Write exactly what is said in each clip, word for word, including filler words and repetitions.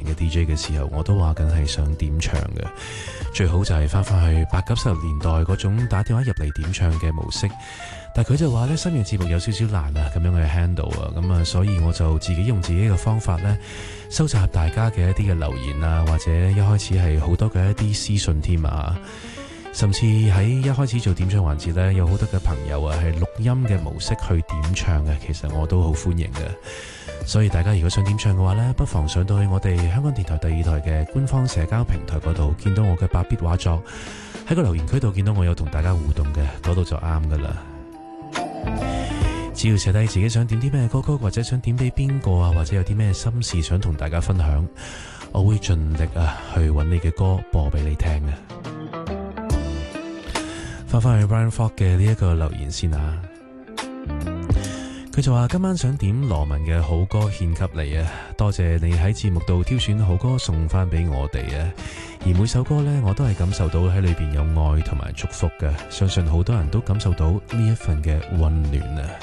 型嘅 D J 嘅時候，我都話緊係想點唱嘅，最好就係翻返去八九十年代嗰種打電話入嚟點唱嘅模式。但佢就話呢，新嘅節目有少少難啊，咁樣去 handle 啊，咁啊，所以我就自己用自己嘅方法呢，收集大家嘅一啲嘅留言啊，或者一開始係好多嘅一啲私信添啊，甚至喺一開始做點唱環節呢，有好多嘅朋友啊係錄音嘅模式去點唱嘅，其實我都好歡迎嘅。所以大家如果想點唱嘅話呢，不妨上到去我哋香港電台第二台嘅官方社交平台嗰度，見到我嘅白必畫作，喺個留言區度見到我有同大家互動嘅，嗰度就啱噶啦。只要寫低自己想點啲咩歌曲，或者想點俾邊個啊，或者有啲咩心事想同大家分享，我會盡力啊去揾你嘅歌播俾你聽啊。翻返去 Brian Fogg 嘅呢一個留言先啊，佢就話今晚想點羅文嘅好歌獻給你啊，多謝你喺節目度挑選好歌送翻俾我哋啊，而每首歌呢，我都係感受到喺裏邊有愛同埋祝福嘅，相信好多人都感受到呢一份嘅溫暖啊。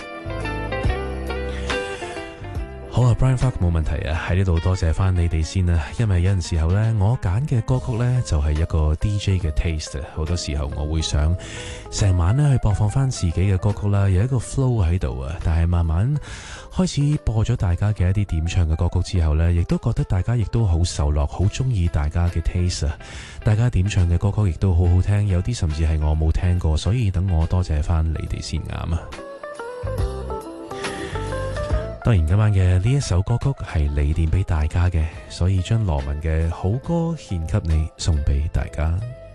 好啊 Brian Fogg 冇問題啊，喺呢度多謝翻你哋先啊，因為有陣時候呢，我揀嘅歌曲呢，就係一個 D J 嘅 taste， 好多時候我會想成晚呢去播放翻自己嘅歌曲啦，有一個 flow 喺度啊，但係慢慢開始播咗大家嘅一啲點唱嘅歌曲之後呢，亦都覺得大家亦都好受落，好中意大家嘅 taste 啊，大家點唱嘅歌曲亦都好好聽，有啲甚至係我冇聽過，所以等我多謝翻你哋先啱啊。當然今晚嘅呢一首歌曲係你點俾大家嘅，所以將羅文嘅好歌獻給你，送俾大家。